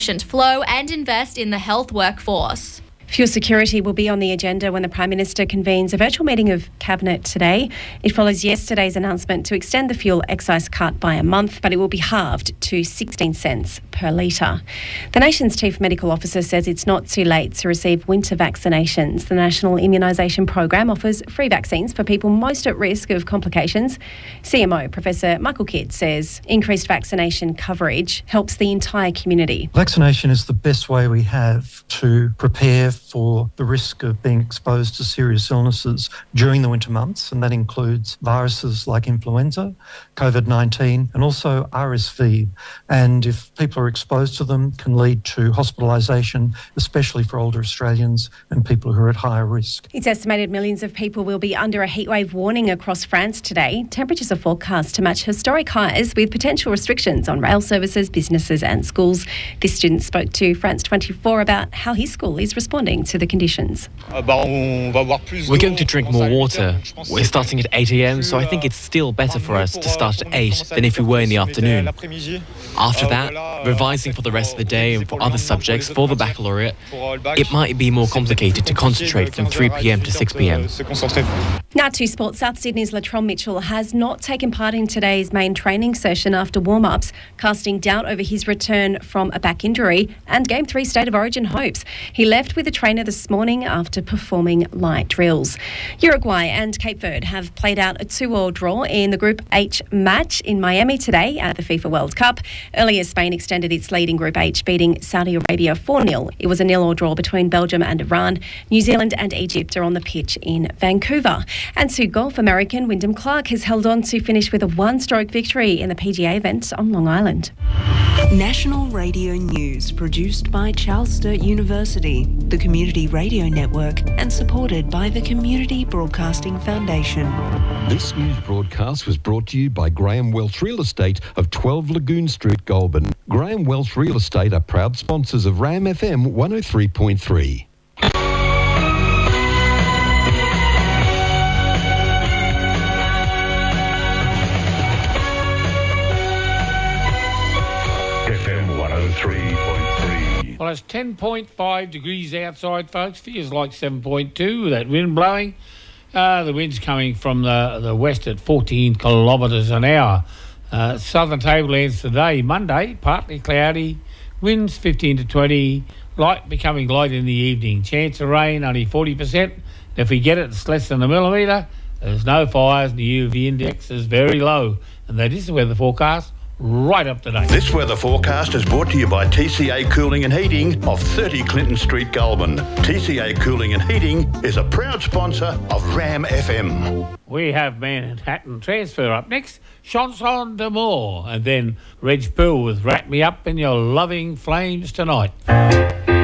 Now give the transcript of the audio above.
flow and invest in the health workforce. Fuel security will be on the agenda when the Prime Minister convenes a virtual meeting of Cabinet today. It follows yesterday's announcement to extend the fuel excise cut by a month, but it will be halved to 16 cents per litre. The nation's Chief Medical Officer says it's not too late to receive winter vaccinations. The National Immunisation Program offers free vaccines for people most at risk of complications. CMO Professor Michael Kidd says increased vaccination coverage helps the entire community. Vaccination is the best way we have to prepare for the risk of being exposed to serious illnesses during the winter months, and that includes viruses like influenza, COVID-19 and also RSV. And if people are exposed to them, can lead to hospitalisation, especially for older Australians and people who are at higher risk. It's estimated millions of people will be under a heatwave warning across France today. Temperatures are forecast to match historic highs with potential restrictions on rail services, businesses and schools. This student spoke to France 24 about how his school is responding to the conditions. We're going to drink more water. We're starting at 8 a.m, so I think it's still better for us to start at 8 than if we were in the afternoon. After that, revising for the rest of the day and for other subjects for the baccalaureate, it might be more complicated to concentrate from 3 p.m. to 6 p.m. Now to sports. South Sydney's Latrell Mitchell has not taken part in today's main training session after warm-ups, casting doubt over his return from a back injury and Game 3 State of Origin hopes. He left with a trainer this morning after performing light drills. Uruguay and Cape Verde have played out a 2-2 draw in the Group H match in Miami today at the FIFA World Cup. Earlier, Spain extended its lead in Group H, beating Saudi Arabia 4-0. It was a 0-0 draw between Belgium and Iran. New Zealand and Egypt are on the pitch in Vancouver. And to golf, American Wyndham Clark has held on to finish with a one-stroke victory in the PGA event on Long Island. National Radio News, produced by Charles Sturt University, the Community Radio Network, and supported by the Community Broadcasting Foundation. This news broadcast was brought to you by Graham Welch Real Estate of 12 Lagoon Street, Goulburn. Graham Welch Real Estate are proud sponsors of RAM FM 103.3. Well, it's 10.5 degrees outside, folks. Feels like 7.2 with that wind blowing. The wind's coming from the west at 14 kilometres an hour. Southern Tablelands today, Monday, partly cloudy. Winds 15 to 20, light becoming light in the evening. Chance of rain only 40%. If we get it, it's less than a millimetre. There's no fires and the UV index is very low. And that is the weather forecast. Right up to date. This weather forecast is brought to you by TCA Cooling and Heating of 30 Clinton Street, Goulburn. TCA Cooling and Heating is a proud sponsor of RAM FM. We have Manhattan Transfer up next, Chanson d'Amour, and then Reg Pearl with Wrap Me Up in Your Loving Flames Tonight.